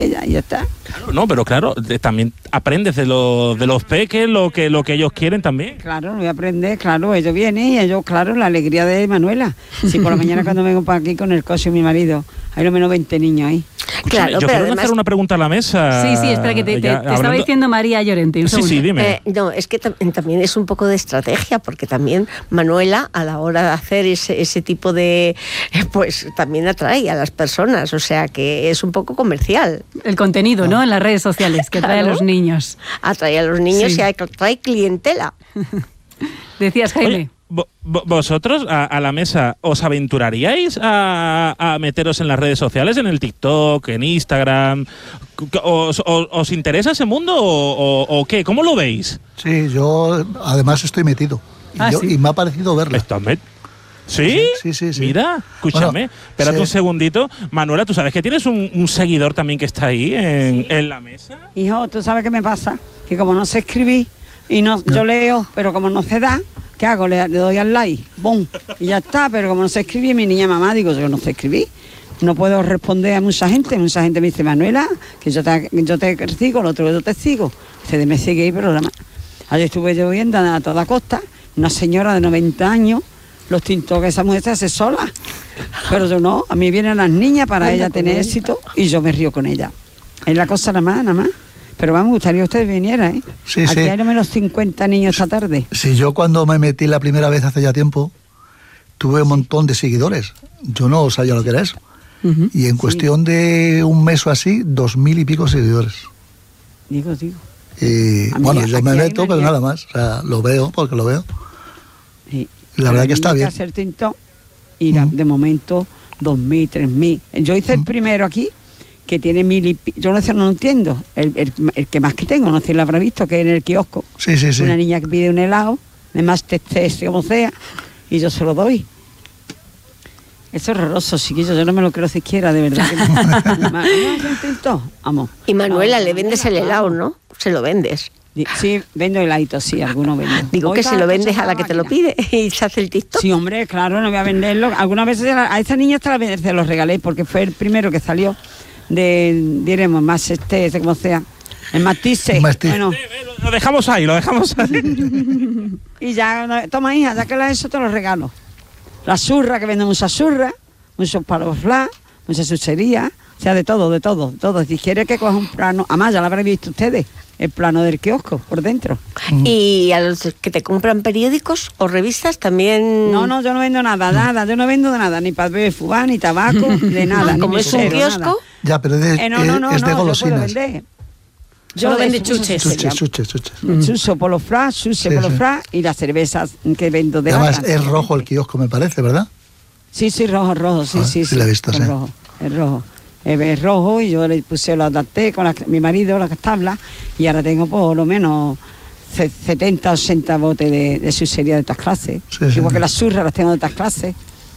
ella y ya está. Claro, no, pero claro, también aprendes de los peques lo que ellos quieren también. Claro, voy a aprender, claro, ellos vienen y ellos, claro, la alegría de Manuela. Si por la mañana cuando vengo para aquí con el coche mi marido, hay lo menos 20 niños ahí. Escúchame, Claro, yo pero quiero además... hacer una pregunta a la mesa. Sí, espera, que te estaba hablando... diciendo María Llorente. Sí, dime. No, es que también es un poco de estrategia, porque también Manuela, a la hora de hacer ese tipo de... pues también atrae a las personas, o sea que es un poco comercial. El contenido, ¿no? En las redes sociales, que atrae a los niños. Atrae a los niños Sí. y atrae clientela. Decías, Jaime. Oye, ¿vosotros a la mesa os aventuraríais a meteros en las redes sociales, en el TikTok, en Instagram? ¿Os interesa ese mundo o qué? ¿Cómo lo veis? Sí, yo además estoy metido. ¿Sí? Y me ha parecido verla. ¿Sí? Sí. Mira, escúchame, Bueno, espérate sí. un segundito. Manuela, ¿tú sabes que tienes un seguidor también que está ahí en la mesa? Hijo, ¿tú sabes qué me pasa? Que como no sé escribir y no, yo leo, pero como no se da, ¿qué hago? Le doy al like, ¡bum! Y ya está, pero como no sé escribir, mi niña mamá, digo, yo no sé escribir. No puedo responder a mucha gente me dice, Manuela, que yo te sigo, el otro yo te sigo. Ustedes me siguen, pero ayer estuve yo viendo a toda costa, una señora de 90 años, los tintos que esa mujer se hace sola. Pero yo no, a mí vienen las niñas para ella tener éxito y yo me río con ella. Es la cosa nada más. Pero me gustaría que ustedes vinieran, ¿eh? Sí, aquí sí. hay no menos 50 niños esta tarde. Sí, yo cuando me metí la primera vez hace ya tiempo, tuve un montón de seguidores. Yo no sabía lo que era eso. Y en cuestión de un mes o así, 2000 y pico seguidores. Digo. Y bueno, yo me meto, pero nada más. O sea, lo veo porque lo veo. Sí. Y la verdad que está bien. Hacer tinto y de momento 2000, 3000. Yo hice el primero aquí, que tiene 1000 y yo no entiendo. El que más que tengo, no sé si lo habrá visto, que es en el kiosco. Sí. Una niña que pide un helado, además como sea, y yo se lo doy. Eso es horroroso, chiquillos, yo no me lo creo siquiera, de verdad. Vamos. Y Manuela, le vendes el helado, ¿no? Se lo vendes. Sí, vendo heladitos, sí, algunos vendo. Digo que se lo vendes a la que te lo pide y se hace el TikTok. Sí, hombre, claro, no voy a venderlo. Algunas veces a esa niña se los regalé porque fue el primero que salió diremos, más como sea, el matice. Bueno. Lo dejamos ahí. Y ya, toma hija, ya que eso te lo regalo. La surra, que vende mucha surra, muchos palos flash, mucha chuchería, o sea, de todo. Si quieres que coja un plano, además ya lo habrán visto ustedes, el plano del kiosco, por dentro. ¿Y a los que te compran periódicos o revistas también? No, yo no vendo nada, yo no vendo de nada, ni papel de fubá, ni tabaco, de nada. Como es un kiosco. Nada. Ya, pero es de golosinas. Yo vende chuches. Chucho por los flash, y las cervezas que vendo de además lata. es rojo el kiosco, me parece, ¿verdad? Sí, rojo, sí. Sí, la he visto, sí. Es rojo. Es rojo y yo le puse, lo adapté con mi marido, las tablas, y ahora tengo por lo menos 70, 80 botes de chuchería de todas clases. Igual que las churras las tengo de todas clases.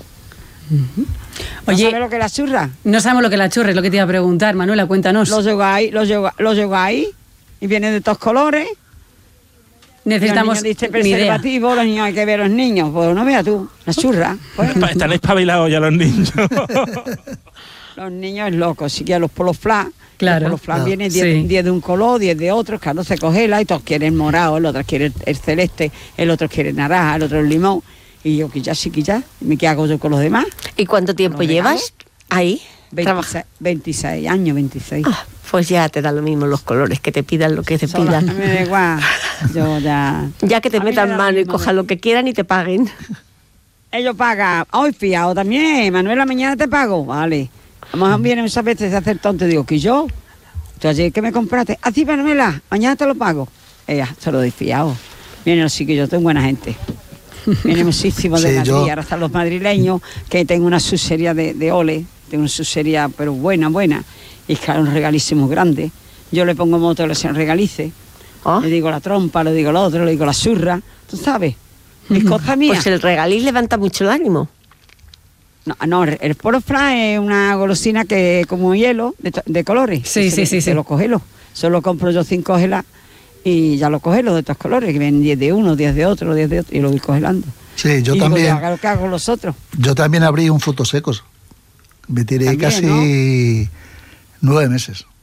Oye, ¿No sabes lo que es la churra? No sabemos lo que es la churra, es lo que te iba a preguntar, Manuela, cuéntanos. Los lleváis y vienen de todos colores. Necesitamos los niños dicen preservativo, los niños hay que ver a los niños. Pues no veas tú, la churra. Pues. Están espabilados ya los niños. Los niños es locos, sí que a los polos flash. Claro. Los polos flash vienen 10 de un color, 10 de otro, claro, se congela y todos quieren morado, el otro quiere el celeste, el otro quiere naranja, el otro el limón. Y yo, quizás, ¿qué hago yo con los demás? ¿Y cuánto tiempo llevas ahí? 26 años, 26. Pues ya te da lo mismo los colores, que te pidan lo que te pidan. Me da igual, yo ya... Ya que te metan mano y cojan lo que quieran y te paguen. Ellos pagan, hoy fiado también, Manuela, mañana te pago, vale. A lo mejor vienen muchas veces a hacer tonto y digo, ¿que yo? ¿Tú ayer que me compraste? Así, Manuela, mañana te lo pago. Ella, se lo doy fiado. Vienen los chiquillos, tengo buena gente. Viene muchísimo de Madrid, ahora están los madrileños, que tengo una sucería de ole, tengo una sucería, pero buena, y claro, un regalísimo grande. Yo le pongo moto, le regalice, le digo la trompa, le digo lo otro, le digo la surra, tú sabes, mis cosas mías. Pues el regaliz levanta mucho el ánimo. No, el polo flash es una golosina que como hielo, de colores. Sí. Se lo cogelo, solo compro yo 5 gelas. Y ya lo cogelo de estos colores, que vienen 10 de uno, 10 de otro, 10 de otro, y lo voy congelando. Sí, yo también. Digo, ¿qué hago los otros? Yo también abrí un frutos secos. Me tiré casi 9 meses.